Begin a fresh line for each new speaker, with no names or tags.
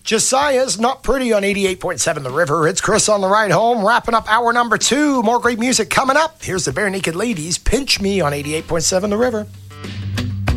Josiah's Not Pretty on 88.7 The River. It's Chris on the ride home, wrapping up hour number 2. More great music coming up. Here's the Bare Naked Ladies, Pinch Me on 88.7 The River.